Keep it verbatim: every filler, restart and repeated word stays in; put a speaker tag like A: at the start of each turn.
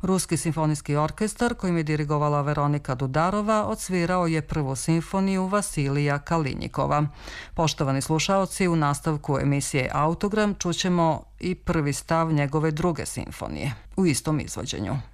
A: Ruski simfonijski orkestar, kojim je dirigovala Veronika Dudarova, odsvirao je prvu simfoniju Vasilija Kalinjikova. Poštovani slušaoci, u nastavku emisije Autogram čućemo i prvi stav njegove druge simfonije u istom izvođenju.